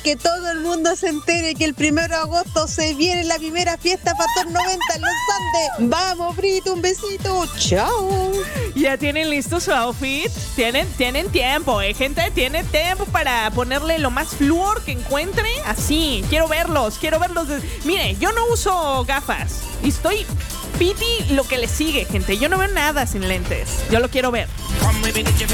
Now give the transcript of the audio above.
que todo el mundo se entere que el 1 de agosto se viene la primera fiesta Factor 90 en los Andes. Vamos, Brito, un besito. Chao. ¿Ya tienen listo su outfit? Tienen tiempo, gente. Tienen tiempo para ponerle lo más flúor que encuentre. Así, quiero verlos. Mire, yo no uso gafas. Y estoy piti lo que le sigue, gente. Yo no veo nada sin lentes. Yo lo quiero ver.